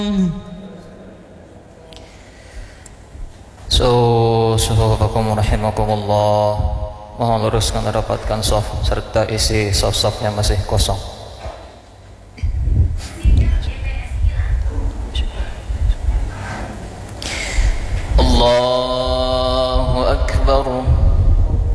Suhufakum rahimakumullah, mohon luruskan dan rapatkan shaf serta isi shaf-shaf yang masih kosong. Allahu Akbar.